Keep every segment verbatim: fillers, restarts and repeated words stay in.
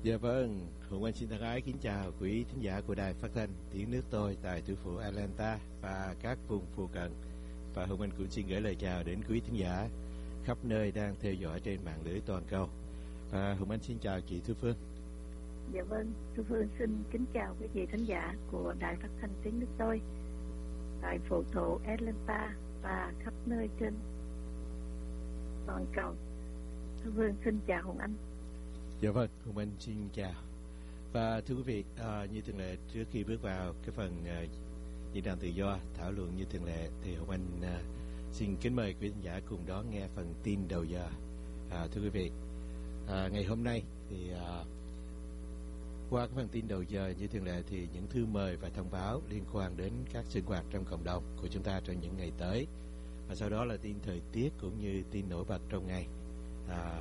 Dạ vâng, Hùng Anh xin thân ái kính chào quý thính giả của đài phát thanh Tiếng Nước Tôi tại thủ phủ Atlanta và các vùng phụ cận. Và Hùng Anh cũng xin gửi lời chào đến quý thính giả khắp nơi đang theo dõi trên mạng lưới toàn cầu. Và Hùng Anh xin chào chị Thu Phương. Dạ vâng, Thu Phương xin kính chào quý vị thính giả của đài phát thanh Tiếng Nước Tôi tại phủ thủ Atlanta và khắp nơi trên toàn cầu. Thu Phương xin chào Hùng Anh. Dạ vâng, Hùng Anh xin chào. Và thưa quý vị, à, như thường lệ trước khi bước vào cái phần à, diễn đàn tự do thảo luận như thường lệ thì Hùng Anh à, xin kính mời quý khán giả cùng đón nghe phần tin đầu giờ. À, thưa quý vị, à, ngày hôm nay thì à, qua cái phần tin đầu giờ như thường lệ thì những thư mời và thông báo liên quan đến các sinh hoạt trong cộng đồng của chúng ta trong những ngày tới, và sau đó là tin thời tiết cũng như tin nổi bật trong ngày à,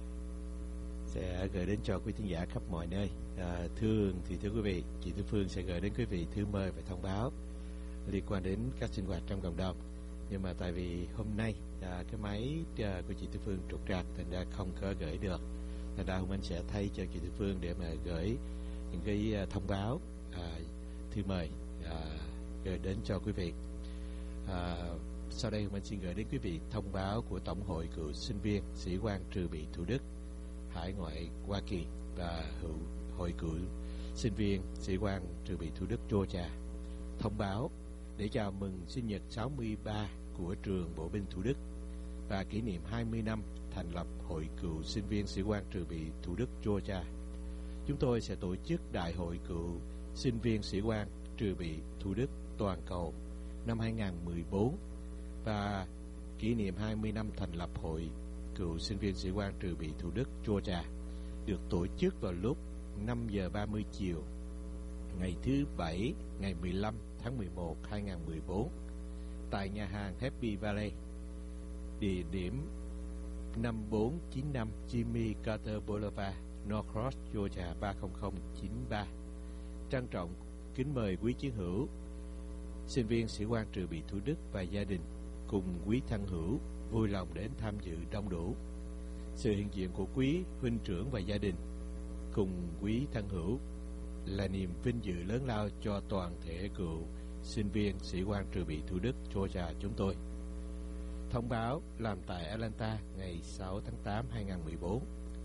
sẽ gửi đến cho quý thính giả khắp mọi nơi. À, thường thì thưa quý vị, chị Thu Phương sẽ gửi đến quý vị thư mời và thông báo liên quan đến các sinh hoạt trong cộng đồng. Nhưng mà tại vì hôm nay à, cái máy à, của chị Thu Phương trục trặc thành ra không có gửi được, thành ra Hùng Anh sẽ thay cho chị Thu Phương để mà gửi những cái à, thông báo à, thư mời à, gửi đến cho quý vị. À, sau đây Hùng Anh xin gửi đến quý vị thông báo của Tổng hội cựu sinh viên sĩ quan trừ bị Thủ Đức Hải ngoại Hoa Kỳ và Hội cựu sinh viên sĩ quan trừ bị Thủ Đức Georgia thông báo để chào mừng sinh nhật sáu mươi ba của trường Bộ binh Thủ Đức và kỷ niệm hai mươi năm thành lập Hội cựu sinh viên sĩ quan trừ bị Thủ Đức Georgia. Chúng tôi sẽ tổ chức Đại hội cựu sinh viên sĩ quan trừ bị Thủ Đức toàn cầu năm hai không một bốn và kỷ niệm hai mươi năm thành lập Hội cựu sinh viên sĩ quan trừ bị Thủ Đức Georgia được tổ chức vào lúc năm giờ ba mươi chiều ngày thứ Bảy, ngày mười lăm tháng mười một năm hai không một bốn tại nhà hàng Happy Valley, địa điểm năm bốn chín năm Jimmy Carter Boulevard, Norcross, Georgia ba không không chín ba. Trân trọng kính mời quý chiến hữu sinh viên sĩ quan trừ bị Thủ Đức và gia đình cùng quý thân hữu vui lòng đến tham dự đông đủ. Sự hiện diện của quý huynh trưởng và gia đình cùng quý thân hữu là niềm vinh dự lớn lao cho toàn thể cựu sinh viên sĩ quan trừ bị Thủ Đức Georgia chúng tôi. Thông báo làm tại Atlanta ngày sáu tháng tám năm hai không một bốn.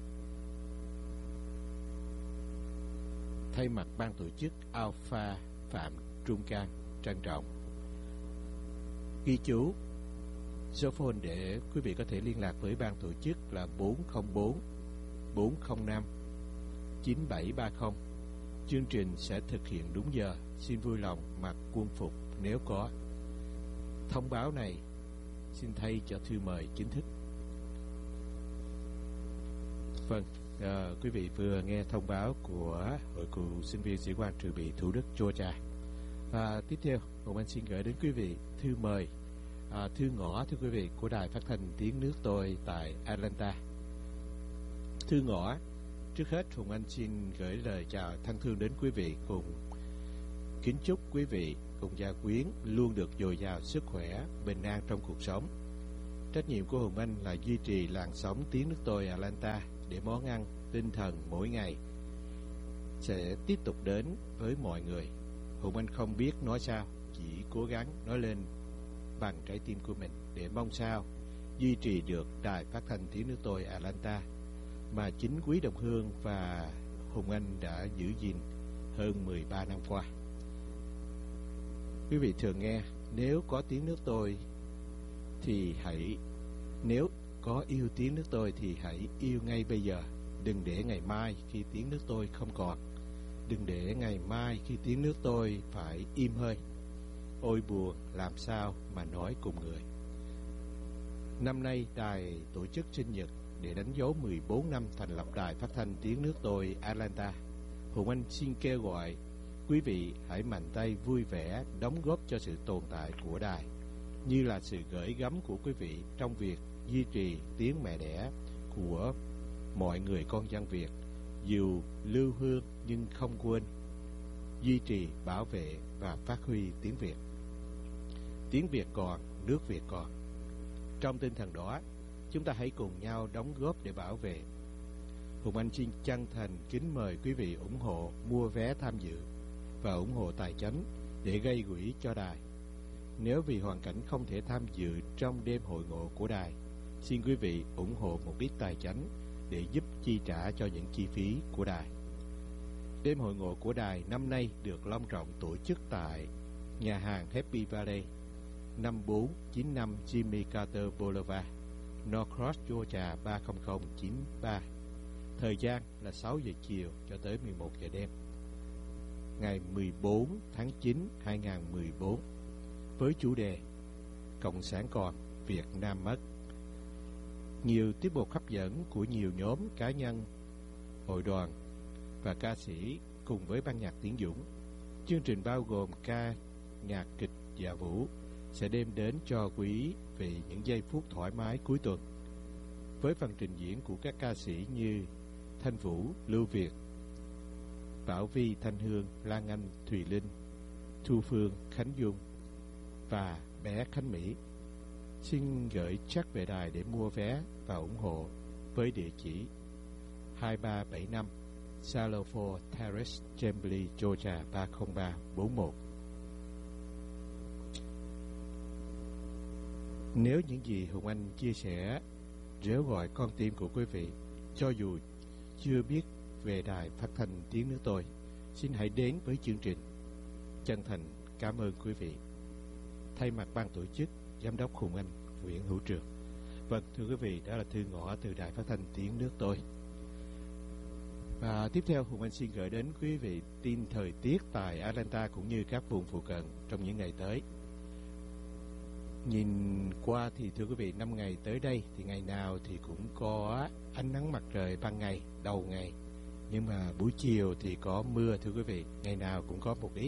Thay mặt ban tổ chức, Alpha Phạm Trung Can trân trọng ghi chú số phone để quý vị có thể liên lạc với ban tổ chức là bốn không bốn bốn không năm chín bảy ba không. Chương trình sẽ thực hiện đúng giờ. Xin vui lòng mặc quân phục nếu có. Thông báo này xin thay cho thư mời chính thức. Vâng, à, quý vị vừa nghe thông báo của Hội cựu sinh viên sĩ quan trừ bị Thủ Đức Georgia. Và tiếp theo, Hùng Anh xin gửi đến quý vị thư mời, à, thư ngõ thưa quý vị của đài phát thanh Tiếng Nước Tôi tại Atlanta. Thư ngõ, trước hết Hùng Anh xin gửi lời chào thân thương đến quý vị, cùng kính chúc quý vị cùng gia quyến luôn được dồi dào sức khỏe, bình an trong cuộc sống. Trách nhiệm của Hùng Anh là duy trì làn sóng Tiếng Nước Tôi Atlanta để món ăn tinh thần mỗi ngày sẽ tiếp tục đến với mọi người. Hùng Anh không biết nói sao, chỉ cố gắng nói lên bằng trái tim của mình để mong sao duy trì được đài phát thanh Tiếng Nước Tôi Atlanta mà chính quý đồng hương và Hùng Anh đã giữ gìn hơn mười ba năm qua. Quý vị thường nghe, nếu có tiếng nước tôi thì hãy nếu có yêu tiếng nước tôi thì hãy yêu ngay bây giờ, đừng để ngày mai khi tiếng nước tôi không còn, đừng để ngày mai khi tiếng nước tôi phải im hơi. Ôi buồn làm sao mà nói cùng người. Năm nay đài tổ chức sinh nhật để đánh dấu mười bốn năm thành lập đài phát thanh Tiếng Nước Tôi Atlanta. Hùng Anh xin kêu gọi quý vị hãy mạnh tay vui vẻ đóng góp cho sự tồn tại của đài, như là sự gửi gắm của quý vị trong việc duy trì tiếng mẹ đẻ của mọi người con dân Việt, dù lưu hương nhưng không quên duy trì, bảo vệ và phát huy tiếng Việt. Tiếng Việt còn, nước Việt còn. Trong tinh thần đó, chúng ta hãy cùng nhau đóng góp để bảo vệ. Hùng Anh xin chân thành kính mời quý vị ủng hộ mua vé tham dự và ủng hộ tài chánh để gây quỹ cho đài. Nếu vì hoàn cảnh không thể tham dự trong đêm hội ngộ của đài, xin quý vị ủng hộ một ít tài chánh để giúp chi trả cho những chi phí của đài. Đêm hội ngộ của đài năm nay được long trọng tổ chức tại nhà hàng Happy Valley, năm bốn chín năm Jimmy Carter Boulevard, Norcross, Georgia ba không không chín ba. Thời gian là sáu giờ chiều cho tới mười một giờ đêm, ngày mười bốn tháng chín hai nghìn không trăm mười bốn, với chủ đề Cộng sản còn, Việt Nam mất. Nhiều tiết mục hấp dẫn của nhiều nhóm cá nhân, hội đoàn và ca sĩ cùng với ban nhạc Tiến Dũng. Chương trình bao gồm ca nhạc kịch dạ vũ sẽ đem đến cho quý vị những giây phút thoải mái cuối tuần, với phần trình diễn của các ca sĩ như Thanh Vũ, Lưu Việt, Bảo Vi, Thanh Hương, Lan Anh, Thùy Linh, Thu Phương, Khánh Dung và bé Khánh Mỹ. Xin gửi check về đài để mua vé và ủng hộ với địa chỉ hai ba bảy năm Salofo Terrace, Chambly, Georgia ba không ba bốn một. Nếu những gì Hùng Anh chia sẻ réo gọi con tim của quý vị, cho dù chưa biết về đài phát thanh Tiếng Nước Tôi, xin hãy đến với chương trình. Chân thành cảm ơn quý vị. Thay mặt ban tổ chức, Giám đốc Hùng Anh, Nguyễn Hữu Trường. Vâng, thưa quý vị, đó là thư ngõ từ đài phát thanh Tiếng Nước Tôi. Và tiếp theo, Hùng Anh xin gửi đến quý vị tin thời tiết tại Atlanta cũng như các vùng phụ cận trong những ngày tới. Nhìn qua thì thưa quý vị, năm ngày tới đây thì ngày nào thì cũng có ánh nắng mặt trời ban ngày, đầu ngày. Nhưng mà buổi chiều thì có mưa thưa quý vị, ngày nào cũng có một ít.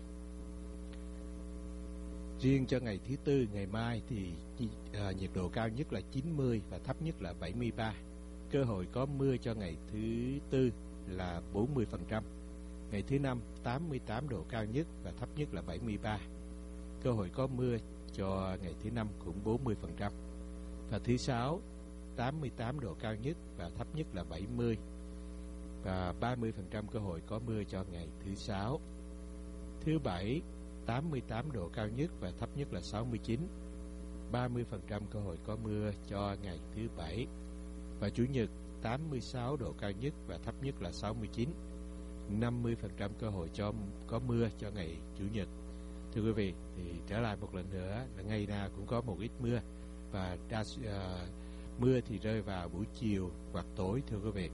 Riêng cho ngày thứ Tư, ngày mai thì à, nhiệt độ cao nhất là chín mươi và thấp nhất là bảy mươi ba. Cơ hội có mưa cho ngày thứ Tư là bốn mươi phần trăm. Ngày thứ Năm tám mươi tám độ cao nhất và thấp nhất là bảy mươi ba. Cơ hội có mưa cho ngày thứ Năm cũng bốn mươi phần trăm. Và thứ Sáu tám mươi tám độ cao nhất và thấp nhất là bảy mươi. Và ba mươi phần trăm cơ hội có mưa cho ngày thứ Sáu. Thứ Bảy tám mươi tám độ cao nhất và thấp nhất là sáu mươi chín. ba mươi phần trăm cơ hội có mưa cho ngày thứ Bảy. Và Chủ nhật tám mươi sáu độ cao nhất và thấp nhất là sáu mươi chín. năm mươi phần trăm cơ hội cho có mưa cho ngày Chủ nhật. Thưa quý vị, thì trở lại một lần nữa là ngày nào cũng có một ít mưa. Và đa, uh, mưa thì rơi vào buổi chiều hoặc tối thưa quý vị.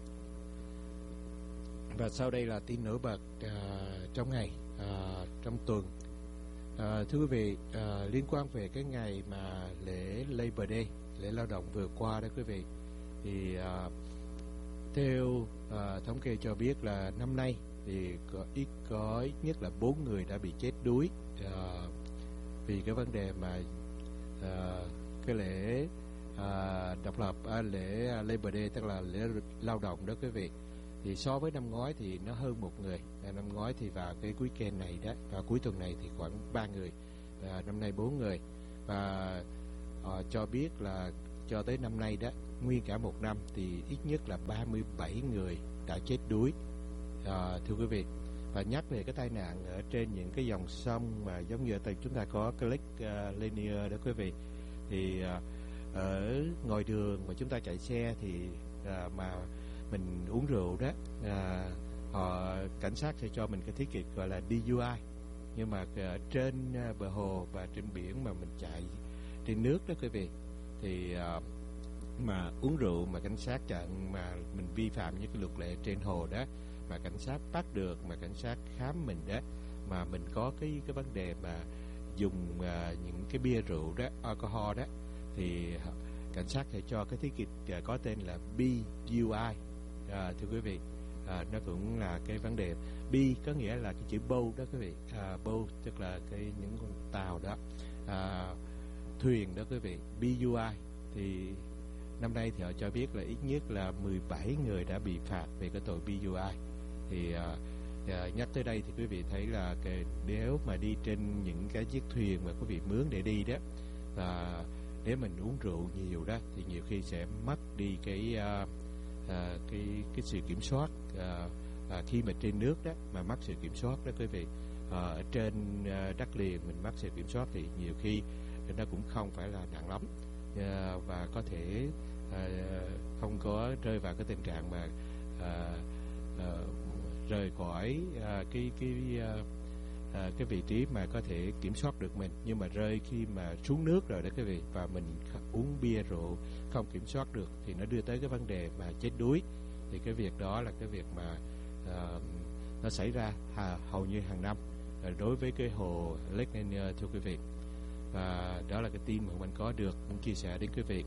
Và sau đây là tin nổi bật uh, trong ngày, uh, trong tuần. Uh, thưa quý vị, uh, liên quan về cái ngày mà lễ Labor Day, lễ lao động vừa qua đó quý vị, thì uh, theo uh, thống kê cho biết là năm nay thì có ít có ít nhất là bốn người đã bị chết đuối uh, vì cái vấn đề mà uh, cái lễ uh, độc lập, uh, lễ uh, Labor Day, tức là lễ lao động đó quý vị. Thì so với năm ngoái thì nó hơn một người. Năm ngoái thì vào cái weekend này đó, vào cuối tuần này thì khoảng ba người, và năm nay bốn người. Và uh, cho biết là cho tới năm nay đó, nguyên cả một năm thì ít nhất là ba mươi bảy người đã chết đuối, à, thưa quý vị. Và nhắc về cái tai nạn ở trên những cái dòng sông mà giống như tại chúng ta có cái Lake uh, Lanier đó quý vị, thì uh, ở ngoài đường mà chúng ta chạy xe thì uh, mà mình uống rượu đó, uh, họ cảnh sát sẽ cho mình cái thiết kịch gọi là đê u i. Nhưng mà ở trên uh, bờ hồ và trên biển mà mình chạy trên nước đó quý vị, thì uh, mà uống rượu mà cảnh sát chặn, mà mình vi phạm những cái luật lệ trên hồ đó, mà cảnh sát bắt được, mà cảnh sát khám mình đó, mà mình có cái cái vấn đề mà dùng uh, những cái bia rượu đó, alcohol đó, thì cảnh sát sẽ cho cái thiết kịch uh, có tên là bê u i. Uh, thưa quý vị, uh, nó cũng là cái vấn đề. B có nghĩa là cái chữ boat đó quý vị, uh, boat tức là cái những con tàu đó, uh, thuyền đó quý vị, bê u i. Thì năm nay thì họ cho biết là ít nhất là mười bảy người đã bị phạt về cái tội bê u i. Thì uh, uh, nhắc tới đây thì quý vị thấy là cái, nếu mà đi trên những cái chiếc thuyền mà quý vị mướn để đi đó, và nếu mình uống rượu nhiều đó thì nhiều khi sẽ mất đi cái uh, à, cái cái sự kiểm soát à, à, khi mà trên nước đó mà mất sự kiểm soát đó quý vị. À, ở trên à, đất liền mình mất sự kiểm soát thì nhiều khi nó cũng không phải là nặng lắm, à, và có thể à, không có rơi vào cái tình trạng mà à, à, rời khỏi à, cái cái à, à, cái vị trí mà có thể kiểm soát được mình, nhưng mà rơi khi mà xuống nước rồi đó quý vị, và mình uống bia rượu không kiểm soát được thì nó đưa tới cái vấn đề mà chết đuối. Thì cái việc đó là cái việc mà à, nó xảy ra à, hầu như hàng năm à, đối với cái hồ Lake Lanier thưa quý vị. Và đó là cái tin mà mình có được muốn chia sẻ đến quý vị.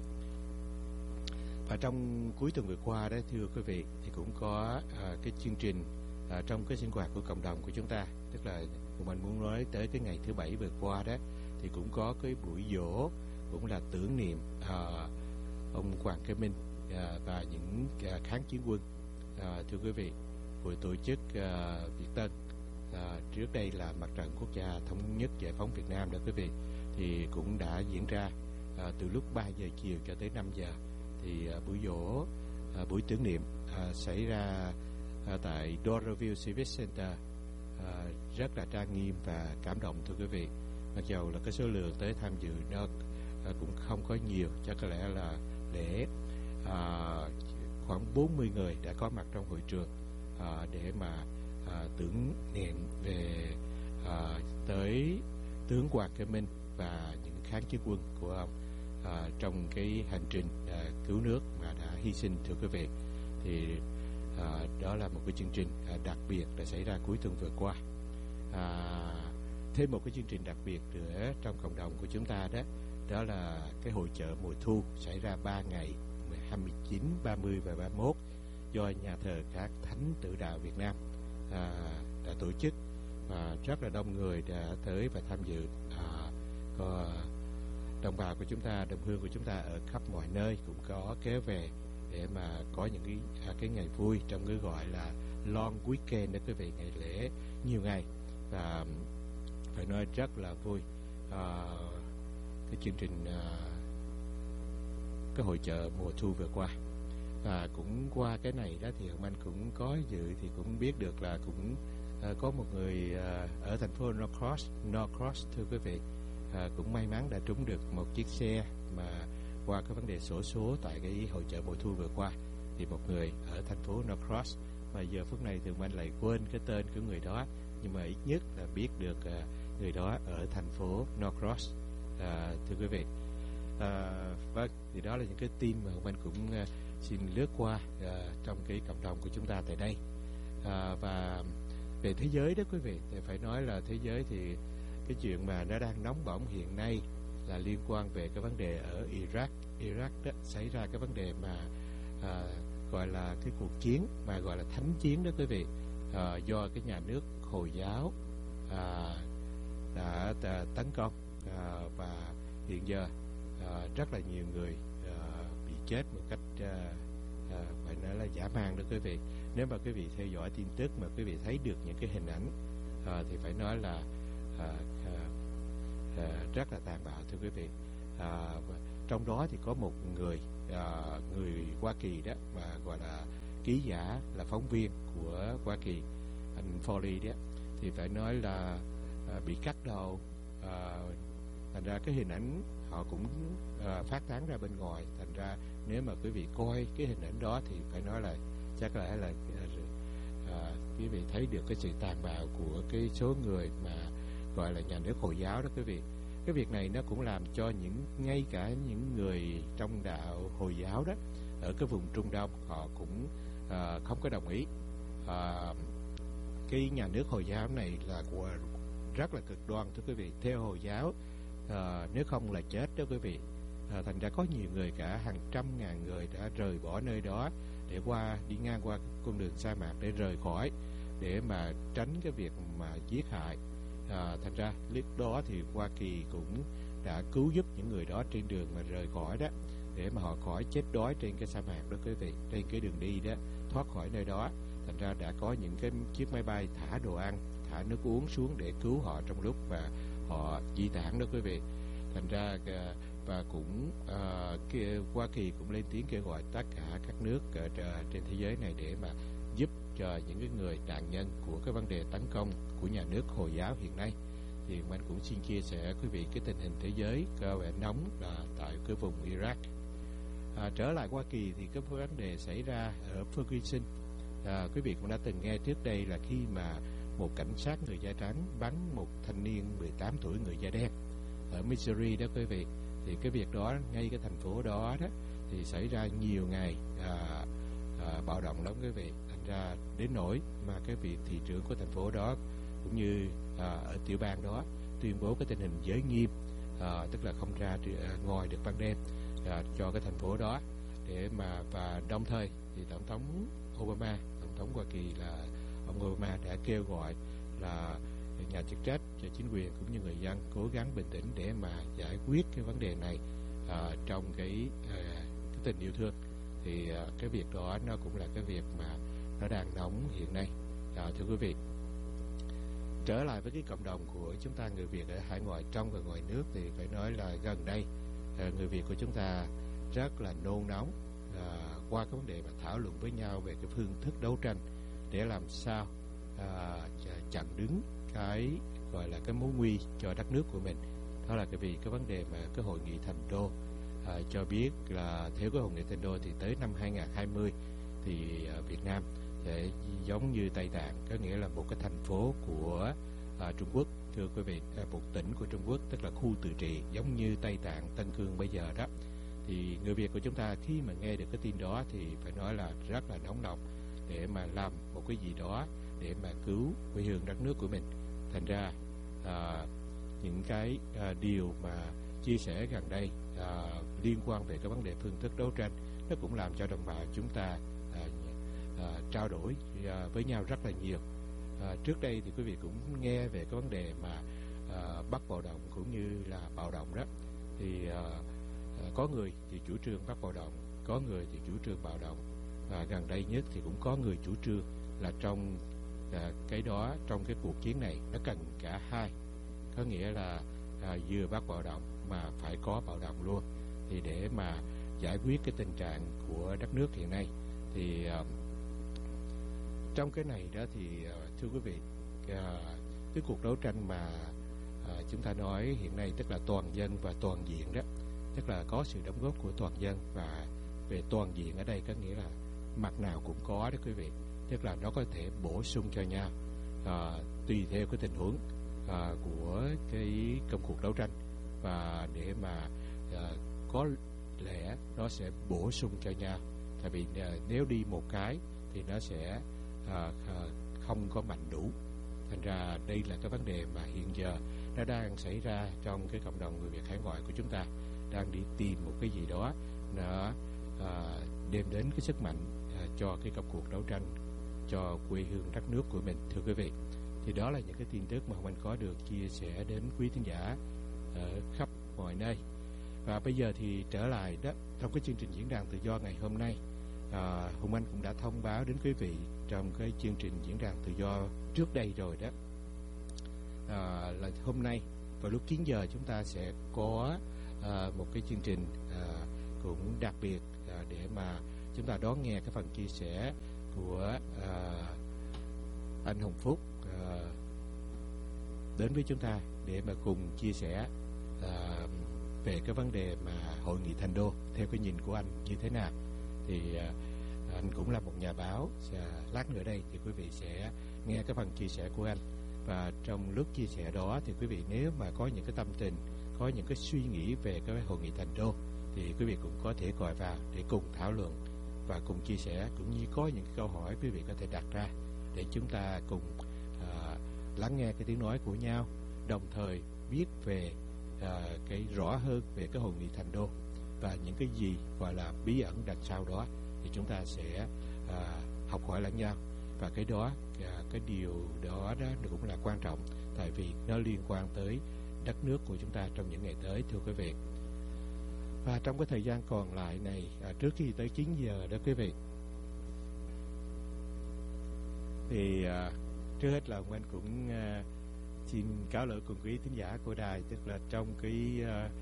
Và trong cuối tuần vừa qua đó thưa quý vị, thì cũng có à, cái chương trình à, trong cái sinh hoạt của cộng đồng của chúng ta, tức là mình muốn nói tới cái ngày thứ bảy vừa qua đó, thì cũng có cái buổi giỗ, cũng là tưởng niệm à, ông Hoàng Kế Minh à, và những à, kháng chiến quân. À, thưa quý vị, buổi tổ chức à, Việt Tân, à, trước đây là Mặt trận Quốc gia Thống nhất Giải phóng Việt Nam đó quý vị, thì cũng đã diễn ra à, từ lúc ba giờ chiều cho tới năm giờ. Thì à, buổi giỗ, à, buổi tưởng niệm à, xảy ra à, tại Doraville Civic Center, à, rất là trang nghiêm và cảm động thưa quý vị. Mặc dầu là cái số lượng tới tham dự nó à, cũng không có nhiều, chắc có lẽ là để à, khoảng bốn mươi người đã có mặt trong hội trường à, để mà à, tưởng niệm về à, tới tướng Hoàng Kế Minh và những kháng chiến quân của ông à, trong cái hành trình à, cứu nước mà đã hy sinh thưa quý vị. Thì à, đó là một cái chương trình à, đặc biệt đã xảy ra cuối tuần vừa qua. À, thêm một cái chương trình đặc biệt nữa trong cộng đồng của chúng ta đó, đó là cái hội chợ mùa thu xảy ra ba ngày hai mươi chín, ba mươi và ba mươi mốt do nhà thờ các thánh tử đạo Việt Nam à, đã tổ chức, và rất là đông người đã tới và tham dự. À, có đồng bào của chúng ta, đồng hương của chúng ta ở khắp mọi nơi cũng có kéo về để mà có những cái à, cái ngày vui trong cái gọi là long weekend đó quý vị, ngày lễ nhiều ngày, và phải nói rất là vui. À, cái chương trình à, cái hội chợ mùa thu vừa qua, và cũng qua cái này đó thì ông anh cũng có dự, thì cũng biết được là cũng à, có một người à, ở thành phố Norcross, Norcross thưa quý vị, à, cũng may mắn đã trúng được một chiếc xe mà qua cái vấn đề xổ số tại cái hội chợ mùa thu vừa qua. Thì một người ở thành phố Norcross, mà giờ phút này thì ông anh lại quên cái tên của người đó, nhưng mà ít nhất là biết được à, người đó ở thành phố Norcross. À, thưa quý vị, à, vâng, thì đó là những cái tin mà ông anh cũng à, xin lướt qua à, trong cái cộng đồng của chúng ta tại đây. À, và về thế giới đó quý vị, thì phải nói là thế giới thì cái chuyện mà nó đang nóng bỏng hiện nay là liên quan về cái vấn đề ở Iraq. Iraq đó xảy ra cái vấn đề mà à, gọi là cái cuộc chiến mà gọi là thánh chiến đó quý vị, à, do cái nhà nước Hồi giáo à, đã, đã tấn công, à, và hiện giờ à, rất là nhiều người à, bị chết một cách à, à, phải nói là dã man đó quý vị. Nếu mà quý vị theo dõi tin tức mà quý vị thấy được những cái hình ảnh à, thì phải nói là à, à, à, rất là tàn bạo thưa quý vị. À, trong đó thì có một người à, người Hoa Kỳ đó mà gọi là ký giả, là phóng viên của Hoa Kỳ, anh Foley đó, thì phải nói là à, bị cắt đầu. À, thành ra cái hình ảnh họ cũng à, phát tán ra bên ngoài, thành ra nếu mà quý vị coi cái hình ảnh đó thì phải nói là chắc là là à, quý vị thấy được cái sự tàn bạo của cái số người mà gọi là nhà nước Hồi giáo đó quý vị. Cái việc này nó cũng làm cho những ngay cả những người trong đạo Hồi giáo đó ở cái vùng Trung Đông họ cũng à, không có đồng ý. À, cái nhà nước Hồi giáo này là của rất là cực đoan thưa quý vị. Theo Hồi giáo à, nếu không là chết đó quý vị. À, thành ra có nhiều người, cả hàng trăm ngàn người đã rời bỏ nơi đó để qua đi ngang qua con đường sa mạc để rời khỏi, để mà tránh cái việc mà giết hại. À, thành ra lúc đó thì Hoa Kỳ cũng đã cứu giúp những người đó trên đường mà rời khỏi đó, để mà họ khỏi chết đói trên cái sa mạc đó quý vị, trên cái đường đi đó, thoát khỏi nơi đó. Thành ra đã có những cái chiếc máy bay thả đồ ăn, thả nước uống xuống để cứu họ trong lúc mà họ di tản đó quý vị. Thành ra và cũng à, kia, Hoa Kỳ cũng lên tiếng kêu gọi tất cả các nước ở trên thế giới này để mà giúp cho những cái người nạn nhân của cái vấn đề tấn công của nhà nước Hồi giáo hiện nay. Thì mình cũng xin chia sẻ quý vị cái tình hình thế giới có vẻ nóng là tại cái vùng Iraq. À, trở lại Hoa Kỳ thì cái vấn đề xảy ra ở Ferguson, à, quý vị cũng đã từng nghe trước đây là khi mà một cảnh sát người da trắng bắn một thanh niên mười tám tuổi người da đen ở Missouri đó quý vị. Thì cái việc đó ngay cái thành phố đó đó thì xảy ra nhiều ngày à, à, bạo động lắm quý vị, thành ra đến nỗi mà cái vị thị trưởng của thành phố đó cũng như à, ở tiểu bang đó tuyên bố cái tình hình giới nghiêm, à, tức là không ra à, ngoài được ban đêm à, cho cái thành phố đó để mà, và đồng thời thì tổng thống Obama, tổng thống Hoa Kỳ là ông Obama đã kêu gọi là nhà chức trách và chính quyền cũng như người dân cố gắng bình tĩnh để mà giải quyết cái vấn đề này à, trong cái, à, cái tình yêu thương. Thì à, cái việc đó nó cũng là cái việc mà nó đang nóng hiện nay. À, thưa quý vị, trở lại với cái cộng đồng của chúng ta người Việt ở hải ngoại trong và ngoài nước thì phải nói là gần đây à, người Việt của chúng ta rất là nôn nóng à, qua cái vấn đề mà thảo luận với nhau về cái phương thức đấu tranh để làm sao à, chặn đứng cái gọi là cái mối nguy cho đất nước của mình. Đó là cái vì cái vấn đề mà cái hội nghị Thành Đô à, cho biết là theo cái hội nghị Thành Đô thì tới năm hai nghìn không trăm hai mươi thì à, Việt Nam sẽ giống như Tây Tạng, có nghĩa là một cái thành phố của à, Trung Quốc. Thưa quý vị, à, một tỉnh của Trung Quốc, tức là khu tự trị giống như Tây Tạng, Tân Cương bây giờ đó. Thì người Việt của chúng ta khi mà nghe được cái tin đó thì phải nói là rất là nóng lòng để mà làm một cái gì đó để mà cứu quê hương đất nước của mình. Thành ra à, những cái à, điều mà chia sẻ gần đây à, liên quan về cái vấn đề phương thức đấu tranh, nó cũng làm cho đồng bào chúng ta à, à, trao đổi à, với nhau rất là nhiều. À, trước đây thì quý vị cũng nghe về cái vấn đề mà à, bắt bạo động cũng như là bạo động đó. Thì à, à, có người thì chủ trương bắt bạo động, có người thì chủ trương bạo động, và gần đây nhất thì cũng có người chủ trương là trong à, cái đó, trong cái cuộc chiến này nó cần cả hai, có nghĩa là à, vừa bắt bạo động mà phải có bạo động luôn, thì để mà giải quyết cái tình trạng của đất nước hiện nay. Thì à, trong cái này đó thì à, thưa quý vị, à, cái cuộc đấu tranh mà à, chúng ta nói hiện nay tức là toàn dân và toàn diện đó, tức là có sự đóng góp của toàn dân, và về toàn diện ở đây có nghĩa là mặt nào cũng có đó quý vị, tức là nó có thể bổ sung cho nhau à, tùy theo cái tình huống à, của cái công cuộc đấu tranh, và để mà à, có lẽ nó sẽ bổ sung cho nhau. Tại vì à, nếu đi một cái thì nó sẽ à, không có mạnh đủ. Thành ra đây là cái vấn đề mà hiện giờ nó đang xảy ra trong cái cộng đồng người Việt hải ngoại của chúng ta, đang đi tìm một cái gì đó nó à, đem đến cái sức mạnh à, cho cái công cuộc đấu tranh cho quê hương đất nước của mình. Thưa quý vị, thì đó là những cái tin tức mà Hồng Anh có được chia sẻ đến quý thính giả ở khắp mọi nơi. Và bây giờ thì trở lại đó, trong cái chương trình diễn đàn tự do ngày hôm nay, à, Hồng Anh cũng đã thông báo đến quý vị trong cái chương trình diễn đàn tự do trước đây rồi đó, à, là hôm nay vào lúc chín giờ chúng ta sẽ có à, một cái chương trình à, cũng đặc biệt à, để mà chúng ta đón nghe cái phần chia sẻ của à, anh Hồng Phúc à, đến với chúng ta để mà cùng chia sẻ à, về cái vấn đề mà hội nghị Thành Đô theo cái nhìn của anh như thế nào. Thì à, anh cũng là một nhà báo, à, lát nữa đây thì quý vị sẽ nghe cái phần chia sẻ của anh, và trong lúc chia sẻ đó thì quý vị nếu mà có những cái tâm tình, có những cái suy nghĩ về cái hội nghị Thành Đô thì quý vị cũng có thể gọi vào để cùng thảo luận và cùng chia sẻ, cũng như có những cái câu hỏi quý vị có thể đặt ra để chúng ta cùng à, lắng nghe cái tiếng nói của nhau, đồng thời biết về à, cái rõ hơn về cái hội nghị Thành Đô và những cái gì gọi là bí ẩn đằng sau đó, thì chúng ta sẽ à, học hỏi lẫn nhau. Và cái đó, à, cái điều đó đó cũng là quan trọng, tại vì nó liên quan tới đất nước của chúng ta trong những ngày tới, thưa quý vị. Và trong cái thời gian còn lại này, à, trước khi tới chín giờ đó quý vị, thì à, trước hết là ông anh cũng à, xin cáo lỗi cùng quý thính giả của đài, tức là trong cái à,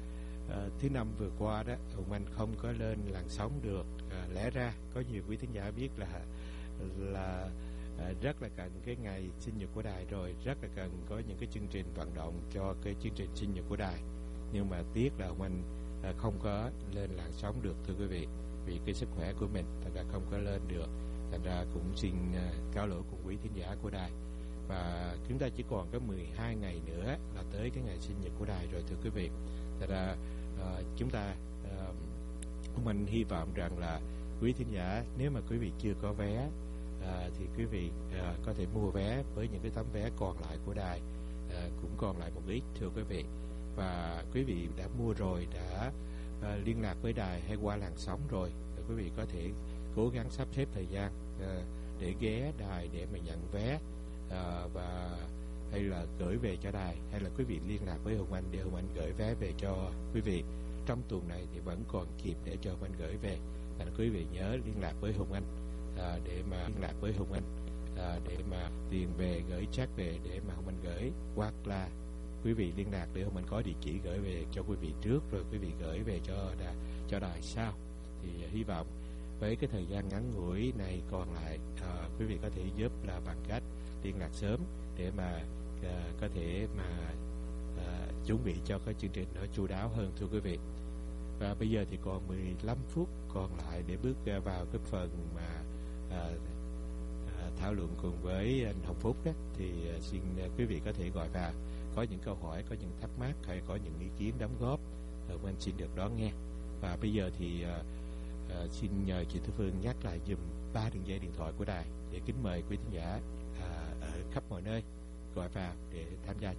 à, thứ năm vừa qua đó Hùng Anh không có lên làn sóng được. À, lẽ ra có nhiều quý thính giả biết là là à, rất là cần cái ngày sinh nhật của đài rồi, rất là cần có những cái chương trình vận động cho cái chương trình sinh nhật của đài, nhưng mà tiếc là Hùng Anh à, không có lên làn sóng được thưa quý vị, vì cái sức khỏe của mình thành ra không có lên được. Thành ra cũng xin uh, cáo lỗi cùng quý thính giả của đài. Và chúng ta chỉ còn có mười hai ngày nữa là tới cái ngày sinh nhật của đài rồi thưa quý vị. Thành ra uh, chúng ta uh, mình hy vọng rằng là quý thính giả, nếu mà quý vị chưa có vé uh, thì quý vị uh, có thể mua vé với những cái tấm vé còn lại của đài, uh, cũng còn lại một ít thưa quý vị. Và quý vị đã mua rồi, đã uh, liên lạc với đài hay qua làn sóng rồi, thì quý vị có thể cố gắng sắp xếp thời gian uh, để ghé đài để mà nhận vé, uh, và hay là gửi về cho đài, hay là quý vị liên lạc với Hùng Anh để Hùng Anh gửi vé về cho quý vị. Trong tuần này thì vẫn còn kịp để cho Hùng Anh gửi về. Nên quý vị nhớ liên lạc với Hùng Anh uh, để mà liên lạc với Hùng Anh uh, để mà tiền về, gửi check về để mà Hùng Anh gửi, hoặc là quý vị liên lạc để Hùng Anh có địa chỉ gửi về cho quý vị trước, rồi quý vị gửi về cho đài, cho đài sau. Thì uh, hy vọng với cái thời gian ngắn ngủi này còn lại, uh, quý vị có thể giúp là bằng cách liên lạc sớm để mà uh, có thể mà uh, chuẩn bị cho cái chương trình nó chu đáo hơn thưa quý vị. Và bây giờ thì còn mười lăm phút còn lại để bước uh, vào cái phần mà uh, uh, thảo luận cùng với anh Hồng Phúc đó. Thì uh, xin uh, quý vị có thể gọi vào, có những câu hỏi, có những thắc mắc hay có những ý kiến đóng góp, uh, mình xin được đón nghe. Và bây giờ thì uh, uh, xin nhờ chị Thu Phương nhắc lại dùm ba đường dây điện thoại của đài để kính mời quý khán giả uh, ở khắp mọi nơi gọi vào để tham gia